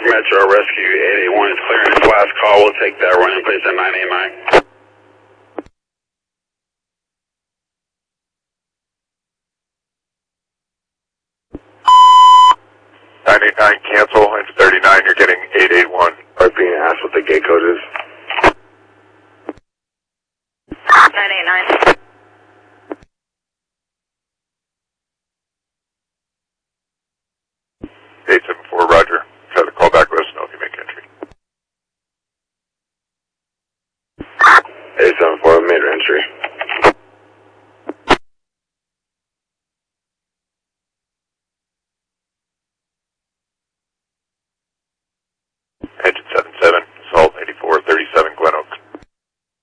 Metro Rescue 881 is clearing its last call. We'll take that running place at 989. 989 cancel, it's 39, you're getting 881. I'm being asked what the gate code is. 989.